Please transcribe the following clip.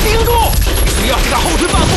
顶住！只要这个后腿放松，